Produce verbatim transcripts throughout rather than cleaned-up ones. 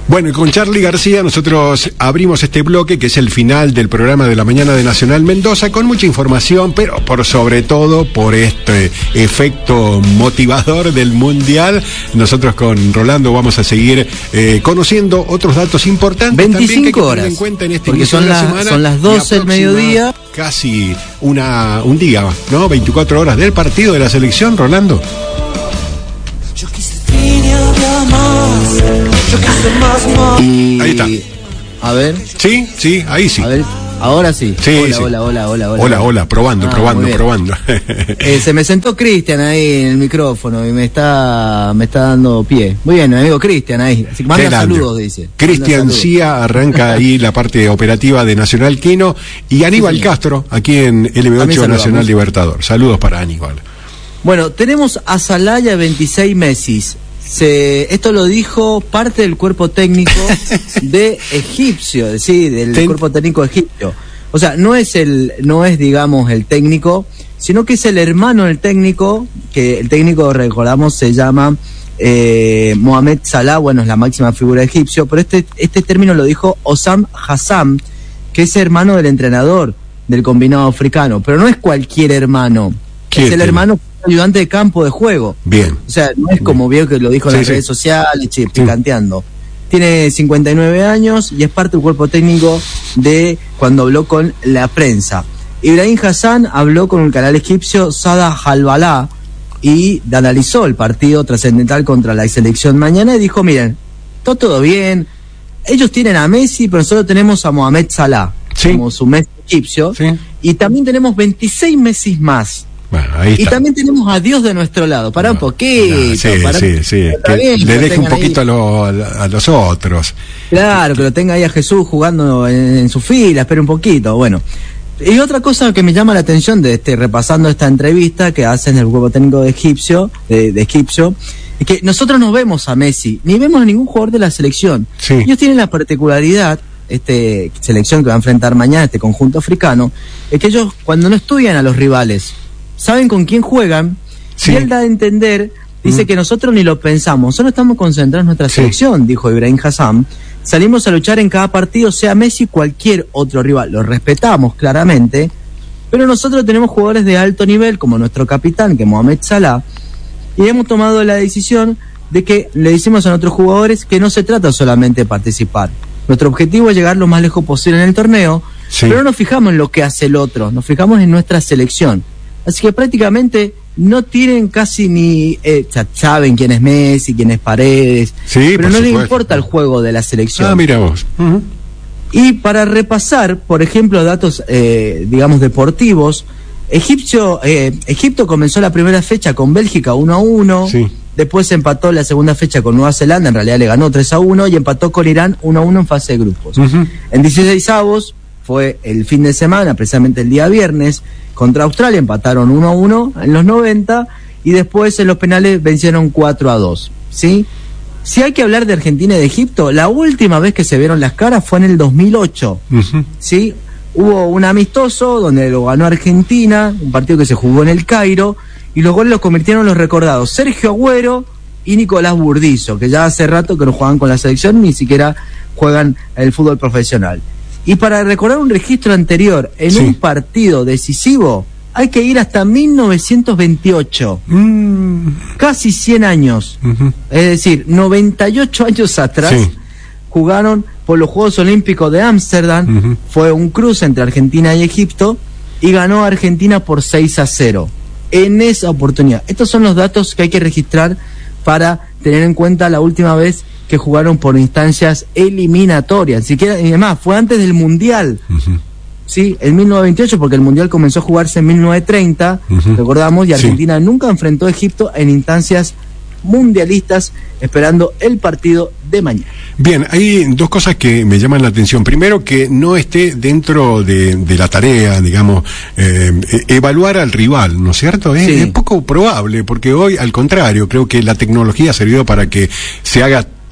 Bueno, y con Charly García nosotros abrimos este bloque que es el final del programa de la mañana de Nacional Mendoza, con mucha información, pero por sobre todo por este efecto motivador del Mundial. Nosotros con Rolando vamos a seguir eh, conociendo otros datos importantes veinticinco también que hay que horas, tener en cuenta en este porque inicio son, de la la, semana. son las doce del mediodía. Casi una, un día, ¿no? veinticuatro horas del partido de la selección, Rolando. Y... Ahí está. A ver. Sí, sí, ahí sí. A ver, ahora sí. Sí, hola, sí. hola, hola, hola, hola. Hola, hola, probando, Ah, probando, muy bien. probando. Eh, se me sentó Cristian ahí en el micrófono y me está me está dando pie. Muy bien, mi amigo Cristian ahí. Así que manda Qué grande. saludos, dice. Cristian Manda Cía arranca ahí la parte operativa de Nacional Quino y Aníbal Sí, señor. Castro aquí en L B También ocho saludamos. Nacional Libertador. Saludos para Aníbal. Bueno, tenemos a Salaya veintiséis meses. Se, esto lo dijo parte del cuerpo técnico de egipcio, sí, del Ten... cuerpo técnico egipcio. O sea, no es el, no es digamos el técnico, sino que es el hermano del técnico, que el técnico recordamos se llama eh, Mohamed Salah, bueno, es la máxima figura egipcio, pero este, este término lo dijo Osam Hassam, que es hermano del entrenador del combinado africano, pero no es cualquier hermano, es el tiene? hermano ayudante de campo de juego. Bien. O sea, no es como vio que lo dijo en Sí, las sí. redes sociales, che, Sí. picanteando. Tiene cincuenta y nueve años y es parte del cuerpo técnico de cuando habló con la prensa. Ibrahim Hassan habló con el canal egipcio Sada Halbalá y analizó el partido trascendental contra la selección mañana y dijo, miren, está todo bien, ellos tienen a Messi, pero nosotros tenemos a Mohamed Salah, Sí. como su Messi egipcio, Sí. y también tenemos veintiséis Messi más. Bueno, ahí Y está. también tenemos a Dios de nuestro lado. Para un poquito. Ah, sí, para sí, sí. está Que bien, le lo deje un tengan poquito a, ahí. lo- a los otros. Claro, que lo tenga ahí a Jesús jugando en, en su fila, espera un poquito. Bueno. Y otra cosa que me llama la atención de este, repasando esta entrevista que hacen el cuerpo técnico de Egipcio, de, de Egipcio, es que nosotros no vemos a Messi, ni vemos a ningún jugador de la selección. Sí. Ellos tienen la particularidad, este selección que va a enfrentar mañana, este conjunto africano, es que ellos cuando no estudian a los rivales, saben con quién juegan, Sí. y él da a entender, dice Mm. que nosotros ni lo pensamos, solo estamos concentrados en nuestra Sí. selección, dijo Ibrahim Hassan. Salimos a luchar en cada partido, sea Messi cualquier otro rival, lo respetamos claramente, pero nosotros tenemos jugadores de alto nivel, como nuestro capitán, que es Mohamed Salah, y hemos tomado la decisión de que le decimos a nuestros jugadores que no se trata solamente de participar. Nuestro objetivo es llegar lo más lejos posible en el torneo, Sí. pero no nos fijamos en lo que hace el otro, nos fijamos en nuestra selección. Así que prácticamente no tienen casi ni... Eh, ya saben quién es Messi, quién es Paredes, Sí, pero por no les supuesto. importa el juego de la selección. Ah, mira vos. Ujú. Y para repasar, por ejemplo, datos, eh, digamos, deportivos, Egipcio, eh, Egipto comenzó la primera fecha con Bélgica uno a uno, Sí. después empató la segunda fecha con Nueva Zelanda, en realidad le ganó tres a uno, y empató con Irán uno a uno en fase de grupos. Ujú. En dieciseisavos fue el fin de semana, precisamente el día viernes, contra Australia, empataron uno a uno en los noventa, y después en los penales vencieron cuatro a dos, ¿sí? Si hay que hablar de Argentina y de Egipto, la última vez que se vieron las caras fue en el dos mil ocho, Ujú. ¿sí? Hubo un amistoso donde lo ganó Argentina, un partido que se jugó en el Cairo, y los goles los convirtieron los recordados Sergio Agüero y Nicolás Burdizo, que ya hace rato que no juegan con la selección, ni siquiera juegan el fútbol profesional. Y para recordar un registro anterior en Sí. un partido decisivo, hay que ir hasta mil novecientos veintiocho, Mm. casi cien años. Ujú. Es decir, noventa y ocho años atrás Sí. jugaron por los Juegos Olímpicos de Ámsterdam. Ujú. Fue un cruce entre Argentina y Egipto y ganó Argentina por seis a cero en esa oportunidad. Estos son los datos que hay que registrar para tener en cuenta la última vez que jugaron por instancias eliminatorias. Siquiera, y además, fue antes del Mundial. Ujú. Sí, en mil novecientos veintiocho, porque el Mundial comenzó a jugarse en mil novecientos treinta, Ujú. recordamos, y Sí. Argentina nunca enfrentó a Egipto en instancias mundialistas, esperando el partido de mañana. Bien, hay dos cosas que me llaman la atención. Primero, que no esté dentro de, de la tarea, digamos, eh, evaluar al rival, ¿no es cierto? Es, Sí. es poco probable, porque hoy, al contrario, creo que la tecnología ha servido para que se haga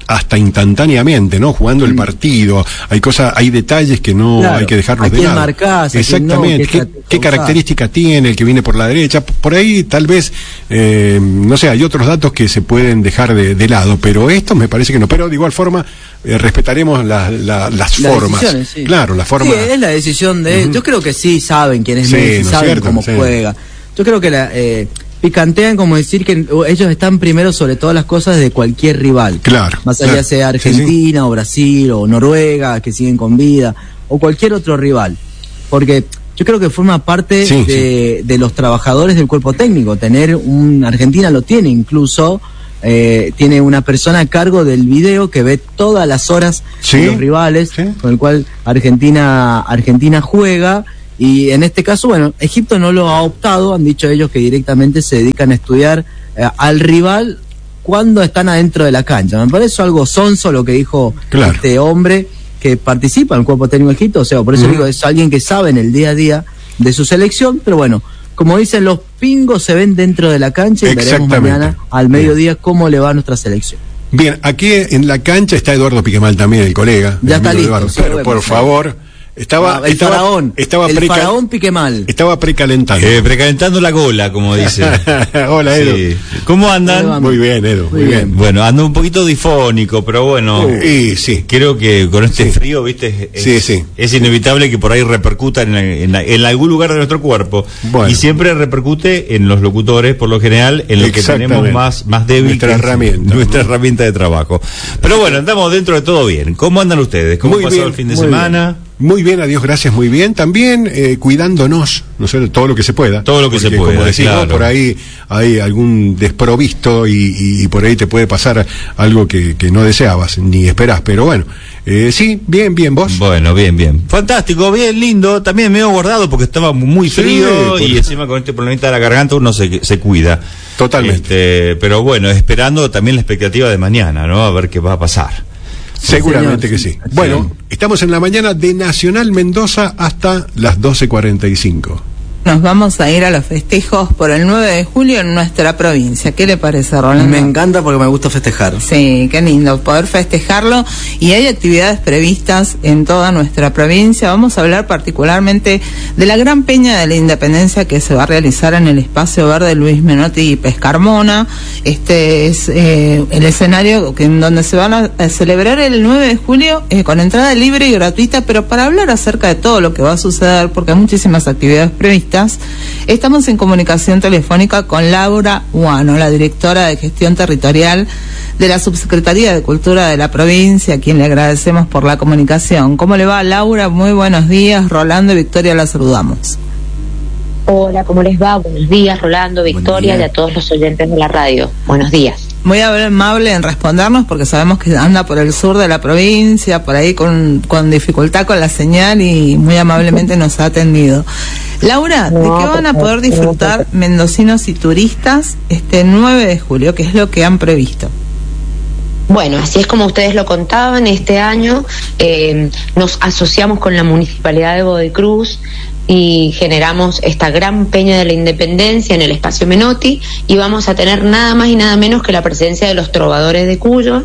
hasta instantáneamente, ¿no? Jugando mm. el partido, hay cosas, hay detalles que no claro. hay que dejarlos de lado. Marcás, exactamente, no, ¿qué, qué característica tiene el que viene por la derecha? Por ahí tal vez, eh, no sé, hay otros datos que se pueden dejar de, de lado, pero esto me parece que no. Pero de igual forma eh, respetaremos la, la, las la formas. Sí. Claro, la forma. Sí, es la decisión de. Uh-huh. Yo creo que sí saben quién es sí, Messi, ¿no saben cierto? cómo sí. juega. Yo creo que la eh, picantean como decir que ellos están primero sobre todas las cosas de cualquier rival. Claro. Más allá claro. sea Argentina sí, sí. o Brasil o Noruega que siguen con vida o cualquier otro rival, porque yo creo que forma parte sí, de, sí. de los trabajadores del cuerpo técnico. Tener un Argentina lo tiene incluso. Eh, tiene una persona a cargo del video que ve todas las horas ¿Sí? de los rivales ¿Sí? con el cual Argentina Argentina juega, y en este caso, bueno, Egipto no lo ha optado, han dicho ellos que directamente se dedican a estudiar eh, al rival cuando están adentro de la cancha. Me parece algo sonso lo que dijo claro. este hombre que participa en el cuerpo técnico de Egipto, o sea, por eso uh-huh. digo, es alguien que sabe en el día a día de su selección, pero bueno, como dicen, los pingos se ven dentro de la cancha y veremos mañana al mediodía cómo le va a nuestra selección. Bien, aquí en la cancha está Eduardo Piquemal también, el colega. Ya el está listo. Sí, pero por favor, estaba, ah, el estaba, faraón, estaba el preca- faraón Piquemal. Estaba precalentando. Eh, precalentando la gola, como dice. Hola, Edu. Sí. ¿Cómo andan? Muy bien, Edu. Muy, muy bien. bien. Bueno, ando un poquito difónico, pero bueno. Uh, y, sí. Creo que con este sí. frío, viste, es, sí, sí. es inevitable que por ahí repercuta en, en, en algún lugar de nuestro cuerpo. Bueno. Y siempre repercute en los locutores, por lo general, en lo que tenemos más, más débil. Nuestra herramienta. Nuestra ¿no? herramienta de trabajo. Pero bueno, andamos dentro de todo bien. ¿Cómo andan ustedes? ¿Cómo pasó el fin de semana? Bien. Muy bien, adiós, gracias, muy bien. También eh, cuidándonos, no sé, todo lo que se pueda. Todo lo que porque, se pueda, como decimos, claro. por ahí hay algún desprovisto y, y, y por ahí te puede pasar algo que, que no deseabas ni esperás. Pero bueno, eh, sí, bien, bien, ¿vos? Bueno, bien, bien. Fantástico, bien, lindo. También medio guardado porque estaba muy frío sí, y encima con este problemita de la garganta uno se, se cuida. Totalmente. Este, pero bueno, esperando también la expectativa de mañana, ¿no? A ver qué va a pasar. Seguramente sí, que sí. Bueno, sí. Estamos en la mañana de Nacional Mendoza hasta las doce cuarenta y cinco. Nos vamos a ir a los festejos por el nueve de julio en nuestra provincia. ¿Qué le parece, Rolando? Me encanta porque me gusta festejar. Sí, qué lindo poder festejarlo. Y hay actividades previstas en toda nuestra provincia. Vamos a hablar particularmente de la Gran Peña de la Independencia que se va a realizar en el Espacio Verde Luis Menotti y Pescarmona. Este es eh, el escenario que, en donde se van a, a celebrar el nueve de julio eh, con entrada libre y gratuita, pero para hablar acerca de todo lo que va a suceder, porque hay muchísimas actividades previstas, estamos en comunicación telefónica con Laura Guano, la directora de Gestión Territorial de la Subsecretaría de Cultura de la provincia, a quien le agradecemos por la comunicación. ¿Cómo le va, Laura? Muy buenos días. Rolando y Victoria, la saludamos. Hola, ¿cómo les va? Buenos días, Rolando, Victoria y a todos los oyentes de la radio. Buenos días. Muy amable en respondernos porque sabemos que anda por el sur de la provincia, por ahí con, con dificultad con la señal y muy amablemente nos ha atendido. Laura, ¿de qué van a poder disfrutar mendocinos y turistas este nueve de julio? ¿Qué es lo que han previsto? Bueno, así es como ustedes lo contaban, este año eh, nos asociamos con la Municipalidad de Godoy Cruz y generamos esta gran Peña de la Independencia en el Espacio Menotti, y vamos a tener nada más y nada menos que la presencia de los Trovadores de Cuyo,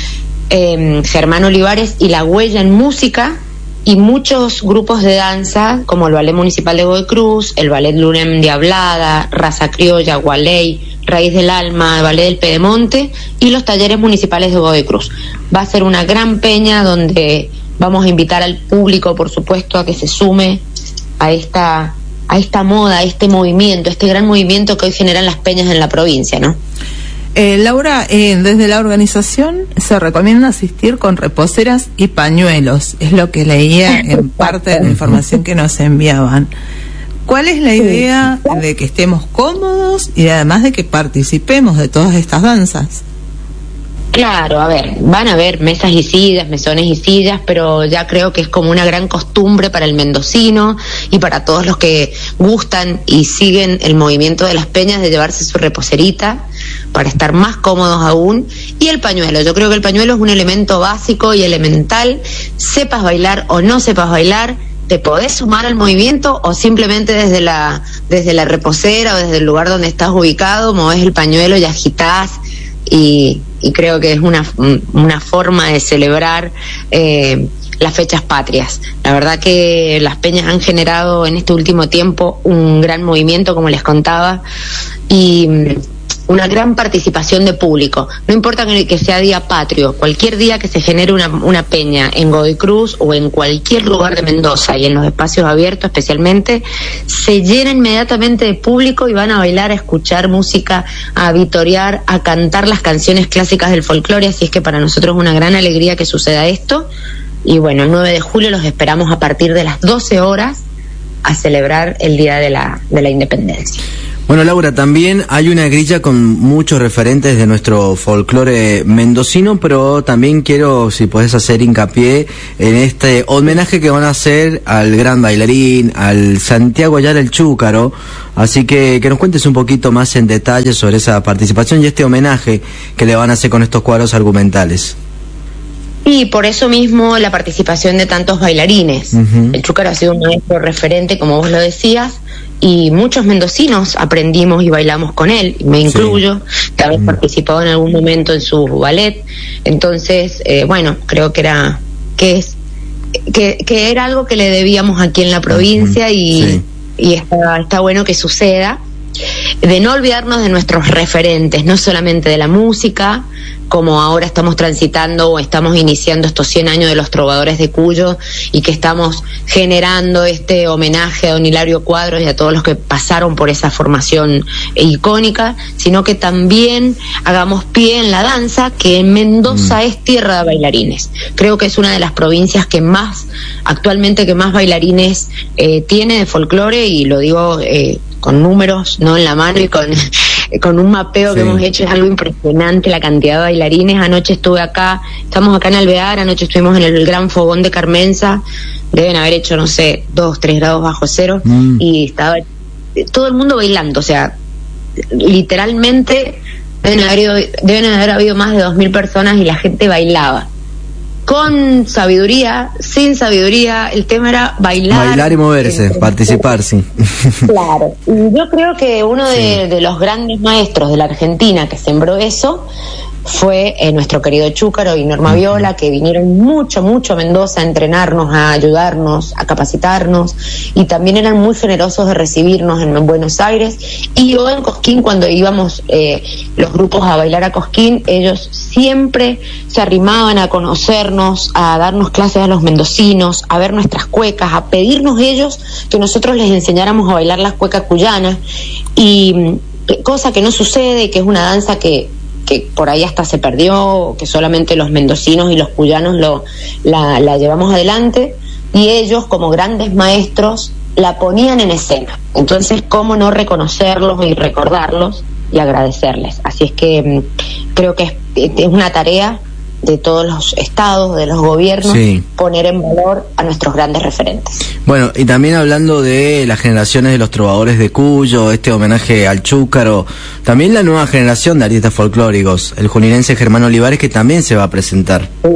eh, Germán Olivares y La Huella en música, y muchos grupos de danza como el Ballet Municipal de Godoy Cruz, el Ballet Luna Endiablada, Raza Criolla, Gualey, Raíz del Alma, Ballet del Pedemonte y los talleres municipales de Godoy Cruz. Va a ser una gran peña donde vamos a invitar al público, por supuesto, a que se sume a esta a esta moda, a este movimiento, este gran movimiento que hoy generan las peñas en la provincia, ¿no? Eh, Laura, eh, desde la organización se recomienda asistir con reposeras y pañuelos, es lo que leía en parte de la información que nos enviaban. ¿Cuál es la idea de que estemos cómodos y además de que participemos de todas estas danzas? Claro, a ver, van a haber mesas y sillas, mesones y sillas, pero ya creo que es como una gran costumbre para el mendocino y para todos los que gustan y siguen el movimiento de las peñas de llevarse su reposerita para estar más cómodos aún, y el pañuelo. Yo creo que el pañuelo es un elemento básico y elemental, sepas bailar o no sepas bailar, te podés sumar al movimiento o simplemente desde la desde la reposera o desde el lugar donde estás ubicado movés el pañuelo y agitás y, y creo que es una, una forma de celebrar eh, las fechas patrias. La verdad que las peñas han generado en este último tiempo un gran movimiento, como les contaba, y una gran participación de público. No importa que, que sea día patrio, cualquier día que se genere una, una peña en Godoy Cruz o en cualquier lugar de Mendoza y en los espacios abiertos especialmente, se llena inmediatamente de público y van a bailar, a escuchar música, a vitorear, a cantar las canciones clásicas del folclore, así es que para nosotros es una gran alegría que suceda esto. Y bueno, el nueve de julio los esperamos a partir de las doce horas a celebrar el Día de la, de la Independencia. Bueno, Laura, también hay una grilla con muchos referentes de nuestro folclore mendocino, pero también quiero, si podés hacer hincapié en este homenaje que van a hacer al gran bailarín, al Santiago Ayala el Chúcaro. Así que que nos cuentes un poquito más en detalle sobre esa participación y este homenaje que le van a hacer con estos cuadros argumentales. Y por eso mismo la participación de tantos bailarines. Uh-huh. El Chúcaro ha sido un maestro referente, como vos lo decías, y muchos mendocinos aprendimos y bailamos con él, me incluyo, sí. que habéis uh-huh. participado en algún momento en su ballet. Entonces, eh, bueno, creo que era que es que, que era algo que le debíamos aquí en la provincia uh-huh. y, sí. y está, está bueno que suceda. De no olvidarnos de nuestros referentes, no solamente de la música, como ahora estamos transitando o estamos iniciando estos cien años de los trovadores de Cuyo y que estamos generando este homenaje a don Hilario Cuadros y a todos los que pasaron por esa formación icónica, sino que también hagamos pie en la danza, que en Mendoza mm. es tierra de bailarines. Creo que es una de las provincias que más, actualmente que más bailarines eh, tiene de folclore, y lo digo eh, con números, no en la mano, y con con un mapeo sí. que hemos hecho. Es algo impresionante la cantidad de bailarines. Anoche estuve acá, estamos acá en Alvear, anoche estuvimos en el gran fogón de Carmenza, deben haber hecho, no sé, dos, tres grados bajo cero, mm. y estaba todo el mundo bailando, o sea, literalmente deben haber, deben haber habido más de dos mil personas y la gente bailaba. Con sabiduría, sin sabiduría, el tema era bailar. Bailar y moverse, el, participar, sí. Claro. Y yo creo que uno de, sí. de los grandes maestros de la Argentina que sembró eso fue eh, nuestro querido Chúcaro y Norma uh-huh. Viola, que vinieron mucho, mucho a Mendoza a entrenarnos, a ayudarnos, a capacitarnos, y también eran muy generosos de recibirnos en Buenos Aires. Y yo en Cosquín, cuando íbamos eh, los grupos a bailar a Cosquín, ellos siempre se arrimaban a conocernos, a darnos clases a los mendocinos, a ver nuestras cuecas, a pedirnos ellos que nosotros les enseñáramos a bailar las cuecas cuyanas, y eh, cosa que no sucede, que es una danza que que por ahí hasta se perdió, que solamente los mendocinos y los cuyanos lo, la, la llevamos adelante, y ellos como grandes maestros la ponían en escena. Entonces, ¿cómo no reconocerlos y recordarlos y agradecerles? Así es que mmm, creo que es, es una tarea de todos los estados, de los gobiernos, sí. poner en valor a nuestros grandes referentes. Bueno, y también hablando de las generaciones de los trovadores de Cuyo, este homenaje al Chúcaro, también la nueva generación de artistas folclóricos, el juninense Germán Olivares, que también se va a presentar. Sí.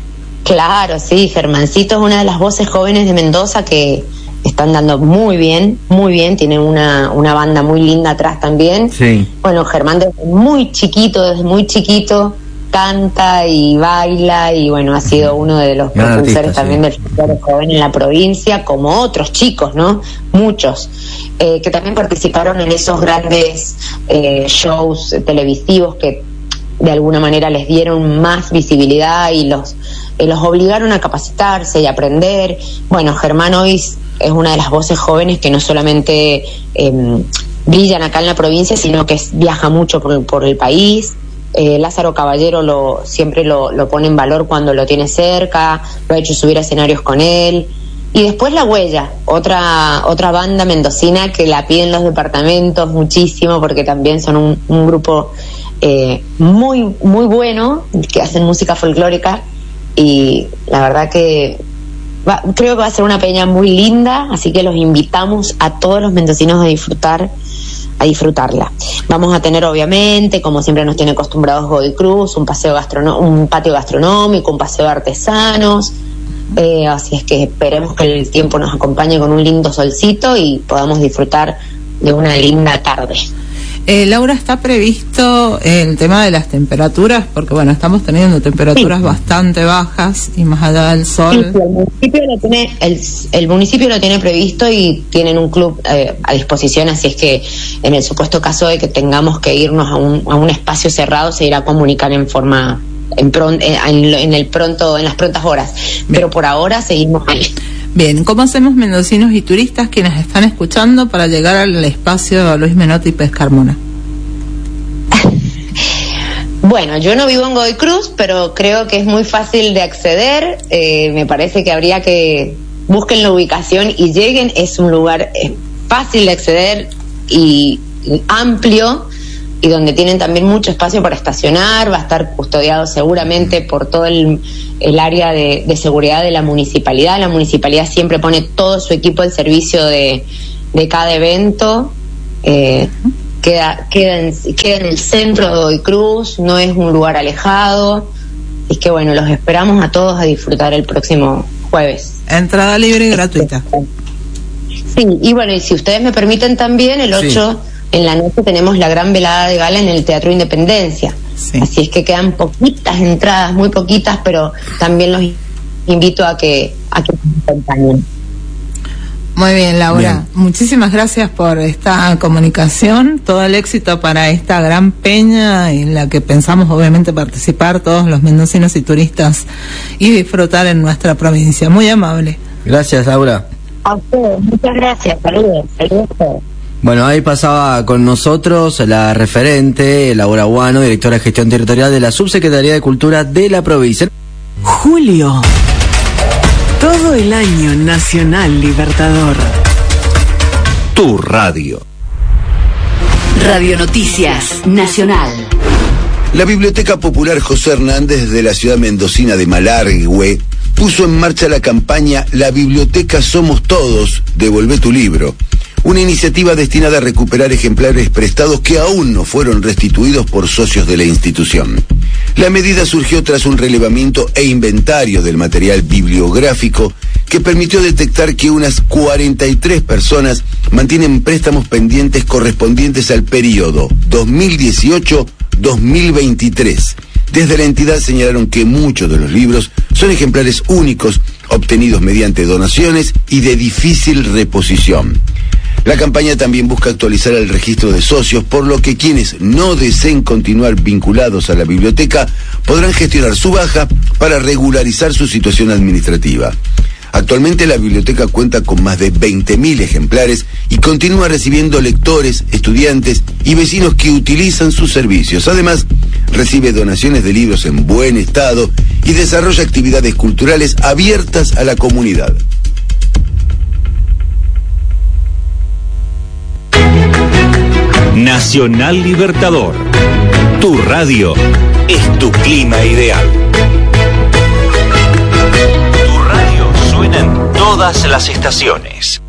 Claro, sí, Germancito es una de las voces jóvenes de Mendoza que están dando muy bien, muy bien, tienen una, una banda muy linda atrás también. Sí. Bueno, Germán desde muy chiquito, desde muy chiquito, canta y baila, y bueno, ha sido uno de los propulsores también sí. del folclore joven en la provincia, como otros chicos, ¿no? Muchos, eh, que también participaron en esos grandes eh, shows televisivos que de alguna manera les dieron más visibilidad y los, eh, los obligaron a capacitarse y aprender. Bueno, Germán hoy es una de las voces jóvenes que no solamente eh, brillan acá en la provincia, sino que es, viaja mucho por, por el país. Eh, Lázaro Caballero lo, siempre lo, lo pone en valor cuando lo tiene cerca, lo ha hecho subir a escenarios con él. Y después La Huella, otra otra banda mendocina que la piden los departamentos muchísimo, porque también son un, un grupo eh, muy muy bueno, que hacen música folclórica, y la verdad que va, creo que va a ser una peña muy linda, así que los invitamos a todos los mendocinos a disfrutar a disfrutarla. Vamos a tener, obviamente, como siempre nos tiene acostumbrados Godoy Cruz, un paseo gastrono- un patio gastronómico, un paseo de artesanos, eh, así es que esperemos que el tiempo nos acompañe con un lindo solcito y podamos disfrutar de una linda tarde. Eh, Laura, ¿está previsto el tema de las temperaturas? Porque bueno, estamos teniendo temperaturas sí. bastante bajas y más allá del sol. Sí, el municipio lo tiene, el, el municipio lo tiene previsto y tienen un club eh, a disposición, así es que en el supuesto caso de que tengamos que irnos a un, a un espacio cerrado, se irá a comunicar en forma en, pron, en, en el pronto, en las prontas horas. Bien. Pero por ahora seguimos ahí. Bien, ¿cómo hacemos mendocinos y turistas quienes están escuchando para llegar al espacio Luis Menotti y Pez Carmona? Bueno, yo no vivo en Godoy Cruz, pero creo que es muy fácil de acceder. Eh, me parece que habría que busquen la ubicación y lleguen. Es un lugar eh, fácil de acceder y, y amplio, y donde tienen también mucho espacio para estacionar. Va a estar custodiado seguramente por todo el, el área de, de seguridad de la municipalidad. La municipalidad siempre pone todo su equipo al servicio de, de cada evento. Eh, queda, queda, en, queda en el centro de Godoy Cruz, no es un lugar alejado. Es que bueno, los esperamos a todos a disfrutar el próximo jueves. Entrada libre y gratuita. Sí, y bueno, y si ustedes me permiten también, el ocho... Sí. En la noche tenemos la gran velada de gala en el Teatro Independencia. Sí. Así es que quedan poquitas entradas, muy poquitas, pero también los invito a que a que nos acompañen. Muy bien, Laura. Bien. Muchísimas gracias por esta comunicación. Todo el éxito para esta gran peña en la que pensamos obviamente participar todos los mendocinos y turistas y disfrutar en nuestra provincia. Muy amable. Gracias, Laura. A ustedes, muchas gracias. Saludos. Saludos a todos. Bueno, ahí pasaba con nosotros la referente, Laura Guano, directora de Gestión Territorial de la Subsecretaría de Cultura de la provincia. Julio. Todo el año Nacional Libertador. Tu radio. Radio Noticias Nacional. La Biblioteca Popular José Hernández de la ciudad mendocina de Malargüe puso en marcha la campaña La Biblioteca Somos Todos, devolvé tu libro. Una iniciativa destinada a recuperar ejemplares prestados que aún no fueron restituidos por socios de la institución. La medida surgió tras un relevamiento e inventario del material bibliográfico que permitió detectar que unas cuarenta y tres personas mantienen préstamos pendientes correspondientes al periodo dos mil dieciocho a dos mil veintitrés. Desde la entidad señalaron que muchos de los libros son ejemplares únicos, obtenidos mediante donaciones y de difícil reposición. La campaña también busca actualizar el registro de socios, por lo que quienes no deseen continuar vinculados a la biblioteca podrán gestionar su baja para regularizar su situación administrativa. Actualmente la biblioteca cuenta con más de veinte mil ejemplares y continúa recibiendo lectores, estudiantes y vecinos que utilizan sus servicios. Además, recibe donaciones de libros en buen estado y desarrolla actividades culturales abiertas a la comunidad. Nacional Libertador. Tu radio es tu clima ideal. Tu radio suena en todas las estaciones.